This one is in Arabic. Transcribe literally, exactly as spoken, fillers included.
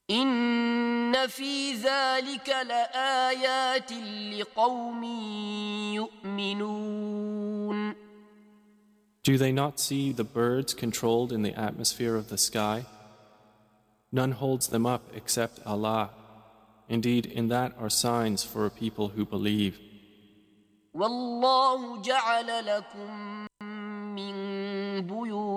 إن في ذلك لآيات لقوم يؤمنون. Do they not see the birds controlled in the atmosphere of the sky? None holds them up except Allah. Indeed, in that are signs for a people who believe. والله جعل لكم من بيوت